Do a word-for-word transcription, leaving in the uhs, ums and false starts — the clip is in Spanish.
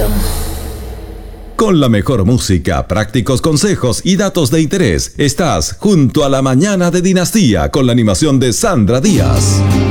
Con la mejor música, prácticos consejos y datos de interés, estás junto a la mañana de Dinastía con la animación de Sandra Díaz.